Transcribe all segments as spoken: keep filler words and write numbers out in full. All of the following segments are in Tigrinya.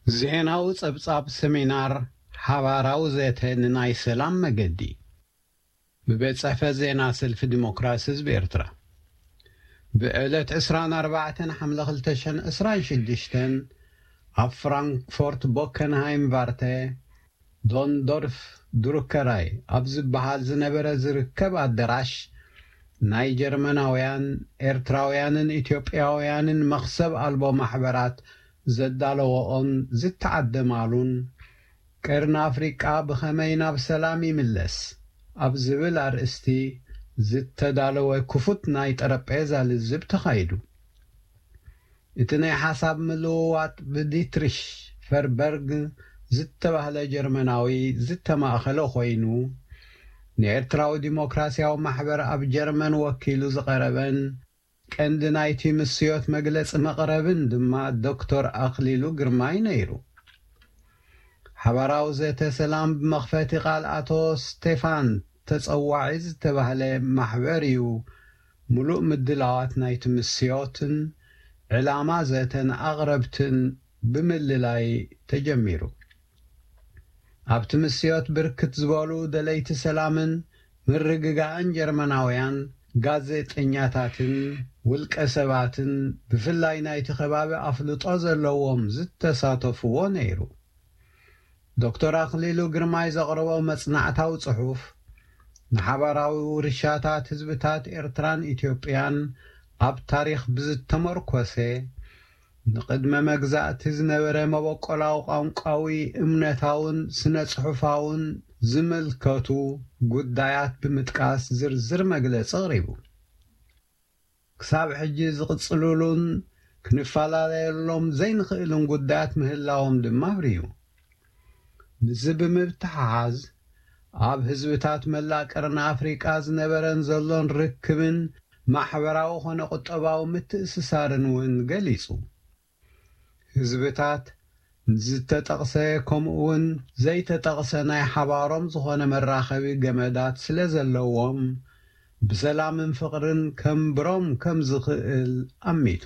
ዜናው ጸብጻብ ሰሚናር ሓባራው ዘተን ናይ ሰላም መገዲ ብበጻፈ ዜና ሰልፍ ዲሞክራሲ ህዝቢ ኤርትራ በዕለት عشرين وأربعة حمله ألفين وعشرين وستة ኣብ ፍራንክፎርት ቦከንሃይም ቫርተ ዶንዶርፍ ድሩከራይ ኣብ ዝበሃል ዝነበረ ዝርከብ ኣዳራሽ ናይ ጀርመናውያን ኤርትራውያንን ኢትዮጵያውያንን መኽሰብ ኣልቦ ማሕበራት ዘዳለዎን ዝተዓደማሉን ቀርና ኣፍሪቃ ብኸመይ ናብ ሰላም ይምለስ ኣብ ዝብል ኣርእስቲ ዝተዳለወ ክፉት ናይ ጠረጴዛ ልዝብ ተኻይዱ እቲ ናይ ሓሳብ ምልውዋጥ ብዲትሪሽ ፈርበርግ ዝተባህለ ጀርመናዊ ዝተማእኸለ ኮይኑ ንኤርትራዊ ዲሞክራሲያዊ ማሕበር ኣብ ጀርመን ወኪሉ ዝቐረበን ቀንዲ ናይቲ ምስዮት መግለፂ መቕረብን ድማ ዶክተር ኣኽሊሉ ግርማይ ነይሩ። ሓባራዊ ዘተ ሰላም ብመኽፈቲ ቃል ኣቶ ስቴፋን ተጸዋዒ ዝተባህለ ማሕበር እዩ ሙሉእ ምድላዋት ናይቲ ምስዮትን ዕላማ ዘተን ኣቕረብትን ብምልላይ ተጀሚሩ። ኣብቲ ምስዮት ብርክት ዝበሉ ደለይቲ ሰላምን ምርግጋእን ጀርመናውያን ጋዜጠኛታትን ውልቀ ሰባትን ብፍላይ ናይቲ ከባቢ ኣፍልጦ ዘለዎም ዝተሳተፍዎ ነይሩ። ዶክተር ኣኽሊሉ ግርማይ ዘቕረቦ መጽናዕታዊ ጽሑፍ ንሓባራዊ ውርሻታት ህዝብታት ኤርትራን ኢትዮጵያን ኣብ ታሪኽ ብዝተመርኮሰ ንቅድመ መግዛእቲ ዝነበረ መበቆላዊ ቋንቋዊ እምነታውን ስነ ጽሑፋውን ዝምልከቱ ጉዳያት ብምጥቃስ ዝርዝር መግለፂ ኣቕሪቡ ክሳብ ሕጂ ዝቕጽሉሉን ክንፈላለየሎም ዘይንኽእልን ጉዳያት ምህላዎም ድማ ኣብርዩ። ንዚ ብምብትሓሓዝ ኣብ ህዝብታት መላእ ቀርኒ ኣፍሪቃ ዝነበረን ዘሎን ርክብን ማሕበራዊ ኾነ ቁጠባዊ ምትእስሳርን እውን ገሊጹ። ህዝብታት ዝተጠቕሰ ከምኡውን ዘይተጠቕሰ ናይ ሓባሮም ዝኾነ መራኸቢ ገመዳት ስለ ዘለዎም ብሰላምን ፍቕርን ከምብሮም ከም ዝኽእል ኣሚቱ።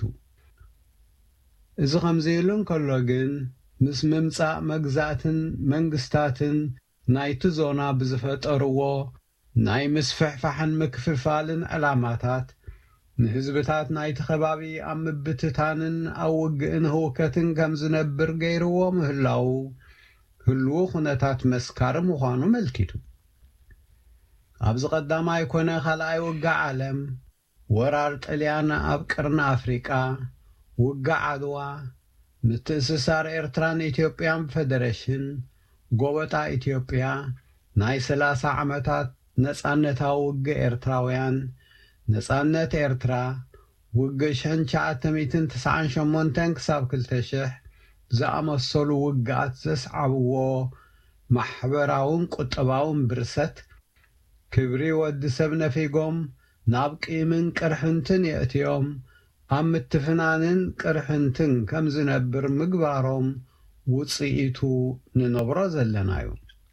እዚ ከምዚ ኢሉ እንከሎ ግን ምስ ምምጻእ መግዛእትን መንግስታትን ናይቲ ዞና ብዝፈጠርዎ ናይ ምስፍሕፋሕን ምክፍፋልን ዕላማታት ንህዝብታት ናይቲ ከባቢ ኣብ ምብትታንን ኣብ ውግእን ህውከትን ከም ዝነብር ገይርዎ ምህላው ህልው ኩነታት መስካሪ ምዃኑ መልኪቱ። ኣብዚ ቀዳማይ ኮነ ካልኣይ ውጋእ ዓለም ወራር ጣልያን ኣብ ቀርኒ ኣፍሪቃ ውጋእ ዓድዋ ምትእስሳር ኤርትራን ኢትዮጵያን ፌደሬሽን ጎበጣ ኢትዮጵያ ናይ ሰላሳ ዓመታት ነጻነታዊ ውግእ ኤርትራውያን ነጻነት ኤርትራ ውግእ ሽሕን ትሽዓተ ሚእትን ትስዓን ሸሞንተን ክሳብ ክልተ ሽሕ ዝኣመሰሉ ውግኣት ዘስዓብዎ ማሕበራውን ቁጠባውን ብርሰት ክብሪ ወዲ ሰብ ነፊጎም ናብ ቂምን ቅርሕንትን የእትዮም ኣብ ምትፍናንን ቅርሕንትን ከም ዝነብር ምግባሮም ውፅኢቱ ንነብሮ ዘለናዩ።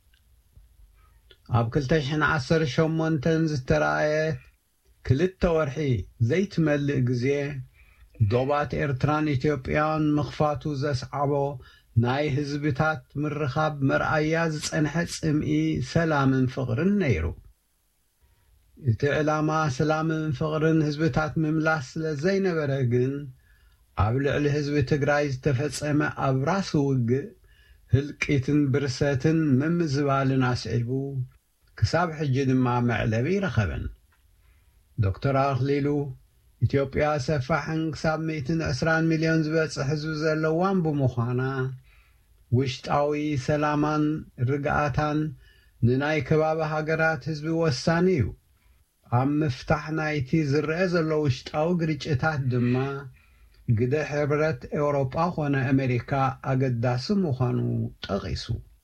ኣብ ክልተ ሽሕን ዓሰርተ ሸሞንተን ዝተረኣየት ክልተ ወርሒ ዘይትመልእ ግዜ ዶባት ኤርትራን ኢትዮጵያን ምኽፋቱ ዘስዓቦ ናይ ህዝብታት ምርኻብ መርኣያ ዝጸንሐ ጽምኢ ሰላምን ፍቕርን ነይሩ። እቲ ዕላማ ሰላምን ፍቕርን ህዝብታት ምምላስ ስለ ዘይነበረ ግን ኣብ ልዕሊ ህዝቢ ትግራይ ዝተፈጸመ ኣብ ራሲ ውግእ ህልቂትን ብርሰትን ምምዝባልን ኣስዒቡ ክሳብ ሕጂ ድማ መዕለቢ ይረኸበን። ዶክተር ኣኽሊሉ ኢትዮጵያ ሰፋሕን ክሳብ ሚእትን ዕስራን ሚልዮን ዝበጽሕ ህዝቢ ዘለዋን ብምዃና ውሽጣዊ ሰላማን ርግኣታን ንናይ ከባቢ ሃገራት ህዝቢ ወሳኒ እዩ። ኣብ ምፍታሕ ናይቲ ዝርአ ዘሎ ውሽጣዊ ግርጭታት ድማ ግደ ሕብረት ኤውሮጳ ኾነ ኣሜሪካ ኣገዳሲ ምዃኑ ጠቒሱ።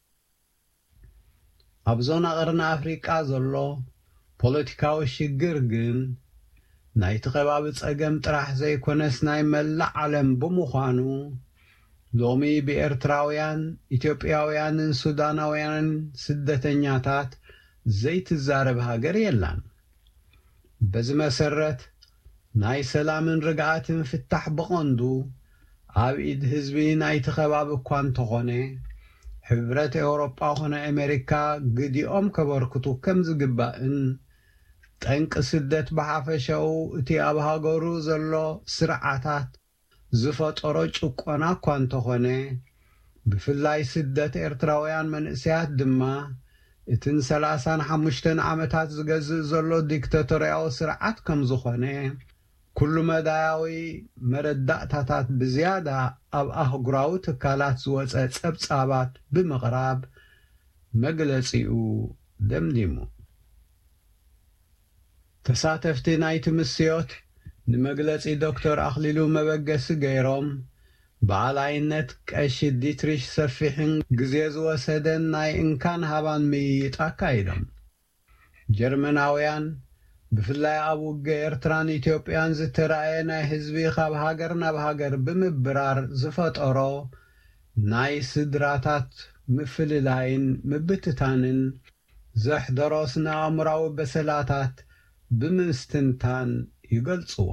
ኣብ ዞና ቀርኒ ኣፍሪቃ ዘሎ ፖለቲካዊ ሽግር ግን ናይቲ ከባቢ ጸገም ጥራሕ ዘይኮነስ ናይ መላእ ዓለም ብምዃኑ ሎሚ ብኤርትራውያን ኢትዮጵያውያንን ሱዳናውያንን ስደተኛታት ዘይትዛረብ ሃገር የላን። በዚ መሰረት ናይ ሰላምን ርግኣትን ፍታሕ ብቐንዱ ኣብ ኢድ ህዝቢ ናይቲ ከባቢ እኳ እንተኾነ ሕብረት ኤውሮጳ ኾነ ኣሜሪካ ግዲኦም ከበርክቱ ከም ዝግባእን ጠንቂ ስደት ብሓፈሻው እቲ ኣብ ሃገሩ ዘሎ ስርዓታት ዝፈጠሮ ጭቆና እኳ እንተኾነ ብፍላይ ስደት ኤርትራውያን መንእሰያት ድማ እትን ሰላሳን ሓሙሽተን ዓመታት ዝገዝእ ዘሎ ዲክታቶርያዊ ስርዓት ከም ዝኾነ ኩሉ መዳያዊ መረዳእታታት ብዝያዳ ኣብ ኣህጉራዊ ትካላት ዝወፀ ጸብጻባት ብምቕራብ መግለጺኡ ደምዲሙ ተሳተፍቲ ናይቲ ምስዮት ንመግለጺ ዶክተር ኣኽሊሉ መበገሲ ገይሮም በዓላይነት ቀሺ ዲትሪሽ ሰፊሕን ግዜ ዝወሰደን ናይ እንካን ሃባን ምይይጥ ኣካይዶም ጀርመናውያን ብፍላይ ኣብ ውግእ ኤርትራን ኢትዮጵያን ዝተረኣየ ናይ ህዝቢ ካብ ሃገር ናብ ሃገር ብምብራር ዝፈጠሮ ናይ ስድራታት ምፍልላይን ምብትታንን ዘሕደሮ ስነ ኣእምራዊ በሰላታት ብምስትንታን ይገልጽዎ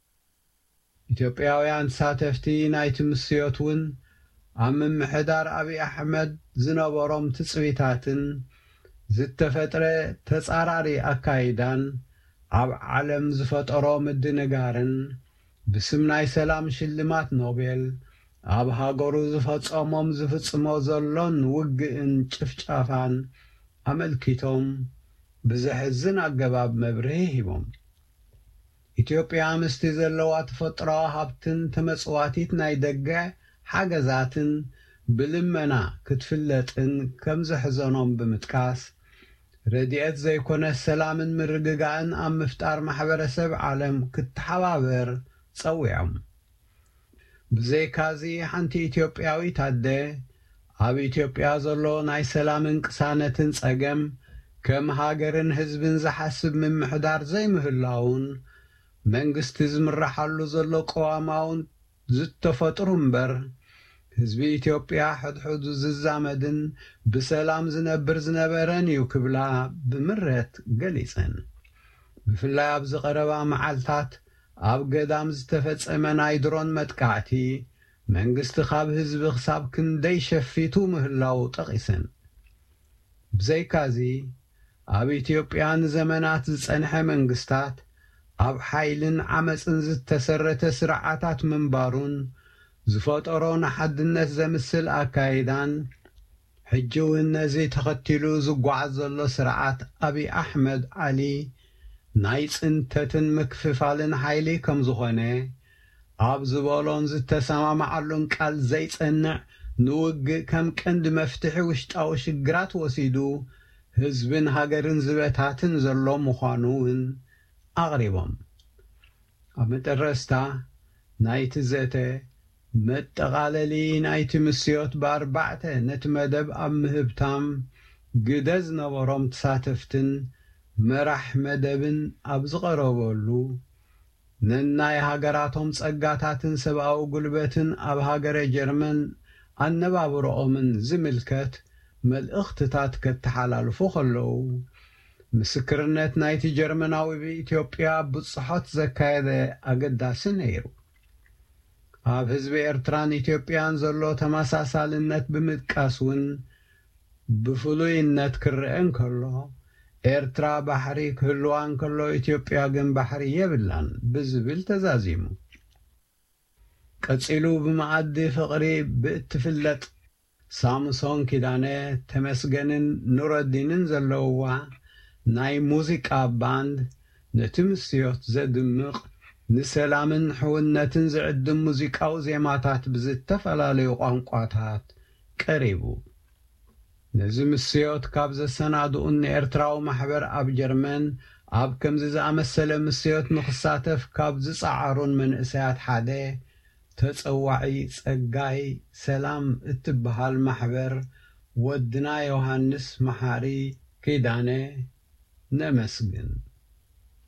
ኢትዮጵያውያን ተሳተፍቲ ናይቲ ምስዮት እውን ኣብ ምምሕዳር ኣብዪ ኣሕመድ ዝነበሮም ትጽቢታትን ዝተፈጥረ ተጻራሪ ኣካይዳን ኣብ ዓለም ዝፈጠሮ ምድንጋርን ብስም ናይ ሰላም ሽልማት ኖቤል ኣብ ሃገሩ ዝፈጸሞም ዝፍጽሞ ዘሎን ውግእን ጭፍጫፋን ኣመልኪቶም ብዘሕዝን ኣገባብ መብርሂ ሂቦም ኢትዮጵያ ምስቲ ዘለዋ ተፈጥሮኣዊ ሃብትን ተመጽዋቲት ናይ ደገ ሓገዛትን ብልመና ክትፍለጥን ከም ዘሕዘኖም ብምጥቃስ ረድኤት ዘይኮነ ሰላምን ምርግጋእን ኣብ ምፍጣር ማሕበረሰብ ዓለም ክትሓባበር ጸዊዖም ብዘይካዚ ሓንቲ ኢትዮጵያዊት ኣደ ኣብ ኢትዮጵያ ዘሎ ናይ ሰላምን ቅሳነትን ጸገም ከም ሃገርን ህዝብን ዝሓስብ ምምሕዳር ዘይምህላውን መንግስቲ ዝምራሓሉ ዘሎ ቀዋማውን ዝተፈጥሩ እምበር ህዝቢ ኢትዮጵያ ሕድሕዱ ዝዛመድን ብሰላም ዝነብር ዝነበረን እዩ ክብላ ብምረት ገሊፀን ብፍላይ ኣብ ዝቐረባ መዓልታት ኣብ ገዳም ዝተፈጸመ ናይ ድሮን መጥቃዕቲ መንግስቲ ካብ ህዝቢ ክሳብ ክንደይ ሸፊቱ ምህላው ጠቒሰን ብዘይካዚ ኣብ ኢትዮጵያ ንዘመናት ዝጸንሐ መንግስታት ኣብ ሓይልን ዓመፅን ዝተሰረተ ስርዓታት ምንባሩን ዝፈጠሮ ንሓድነት ዘምስል ኣካይዳን ሕጂ እውን ነዚ ተኸቲሉ ዝጓዓዝ ዘሎ ስርዓት ኣብዪ ኣሕመድ ዓሊ ናይ ጽንተትን ምክፍፋልን ሓይሊ ከም ዝኾነ ኣብ ዝበሎን ዝተሰማምዓሉን ቃል ዘይጸንዕ ንውግእ ከም ቀንዲ መፍትሒ ውሽጣዊ ሽግራት ወሲዱ ህዝብን ሃገርን ዝበታትን ዘሎ ምዃኑ እውን ኣቕሪቦም ኣብ መጨረስታ ናይቲ ዘተ መጠቓለሊ ናይቲ ምስዮት ብኣርባዕተ ነቲ መደብ ኣብ ምህብታም ግደ ዝነበሮም ተሳተፍትን መራሕ መደብን ኣብ ዝቐረበሉ ነናይ ሃገራቶም ጸጋታትን ሰብኣዊ ጉልበትን ኣብ ሃገረ ጀርመን ኣነባብሮኦምን ዝምልከት መልእኽትታት ከተሓላልፉ ከለዉ ምስክርነት ናይቲ ጀርመናዊ ብኢትዮጵያ ብጽሖት ዘካየደ ኣገዳሲ ነይሩ ኣብ ህዝቢ ኤርትራን ኢትዮጵያን ዘሎ ተመሳሳልነት ብምጥቃስ እውን ብፍሉይነት ክርአን ከሎ ኤርትራ ባሕሪ ክህልዋን ከሎ ኢትዮጵያ ግን ባሕሪ የብላን ብዝብል ተዛዚሙ ቀጺሉ ብመዓዲ ፍቕሪ ብእትፍለጥ ሳምሶን ኪዳነ ተመስገንን ኑረዲንን ዘለውዋ ናይ ሙዚቃ ባንድ ነቲ ምስዮት ዘድምቕ ንሰላምን ሕውነትን ዝዕድም ሙዚቃዊ ዜማታት ብዝተፈላለዩ ቋንቋታት ቀሪቡ ነዚ ምስዮት ካብ ዘሰናድኡን ንኤርትራዊ ማሕበር ኣብ ጀርመን ኣብ ከምዚ ዝኣመሰለ ምስዮት ንኽሳተፍ ካብ ዝጸዓሩን መንእሰያት ሓደ ተጸዋዒ ጸጋይ ሰላም እትበሃል ማሕበር ወድና ዮሃንስ መሓሪ ኪዳነ ነመስግን